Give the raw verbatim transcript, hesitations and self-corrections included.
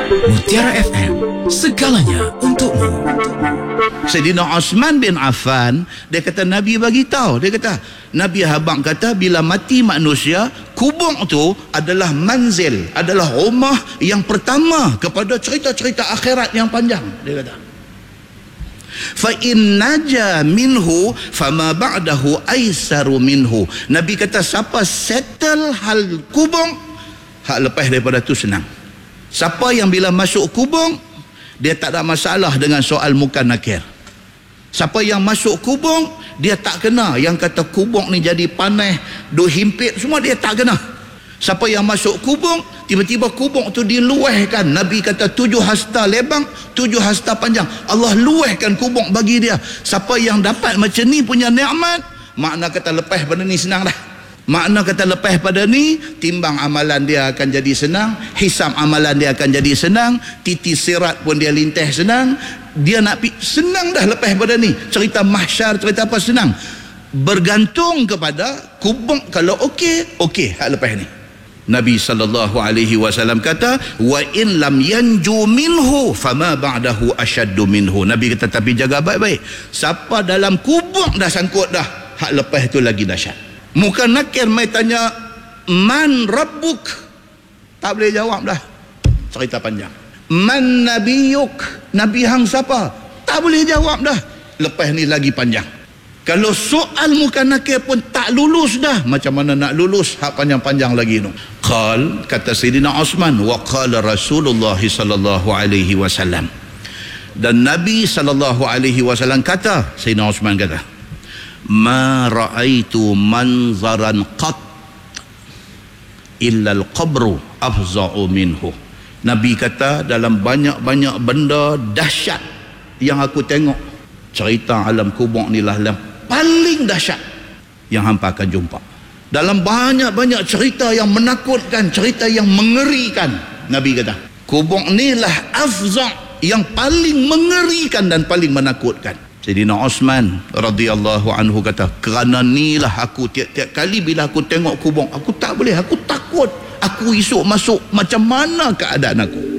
Mutiara F M, segalanya untukmu. Sayyidina Osman bin Affan, dia kata Nabi bagi tahu, dia kata Nabi habang kata bila mati manusia, kubur tu adalah manzil, adalah rumah yang pertama kepada cerita-cerita akhirat yang panjang. Dia kata fa in naja minhu fama ba'dahu aisaru minhu. Nabi kata siapa settle hal kubur, hak lepas daripada tu senang. Siapa yang bila masuk kubur dia tak ada masalah dengan soal munkar nakir. Siapa yang masuk kubur dia tak kena yang kata kubur ni jadi panas, duk himpit, semua dia tak kena. Siapa yang masuk kubur tiba-tiba kubur tu diluahkan, Nabi kata tujuh hasta lebar, tujuh hasta panjang, Allah luahkan kubur bagi dia. Siapa yang dapat macam ni punya nikmat, makna kata lepas pada ni senang dah. Makna kata lepas pada ni timbang amalan dia akan jadi senang, hisab amalan dia akan jadi senang, titi sirat pun dia lintas senang, dia nak pi senang dah lepas pada ni. Cerita mahsyar, cerita apa senang. Bergantung kepada kubur kalau okey, okey hak lepas ni. Nabi sallallahu alaihi wasallam kata wa in lam yanju minhu fama ba'dahu ashaddu minhu. Nabi kata tapi jaga baik-baik. Siapa dalam kubur dah sangkut dah, hak lepas tu lagi dahsyat. Muka nakir mai tanya man rabbuk, tak boleh jawab dah, cerita panjang. Man nabiyuk, nabi hang siapa, tak boleh jawab dah, lepas ni lagi panjang. Kalau soal muka nakir pun tak lulus dah, macam mana nak lulus hak panjang-panjang lagi tu. Qal, kata Sayyidina Osman, wa qala Rasulullah sallallahu alaihi wasallam, dan Nabi sallallahu alaihi wasallam kata, Sayyidina Osman kata, ma ra'aitu manzaran qat illa al-qabru afza'u minhu. Nabi kata dalam banyak-banyak benda dahsyat yang aku tengok, cerita alam kubur ni lah yang paling dahsyat yang hampa akan jumpa. Dalam banyak-banyak cerita yang menakutkan, cerita yang mengerikan, Nabi kata kubur ni lah afza', yang paling mengerikan dan paling menakutkan. Sayyidina Osman radhiyallahu anhu kata, kerana nilah aku tiap-tiap kali bila aku tengok kubur, aku tak boleh, aku takut aku esok masuk, macam mana keadaan aku.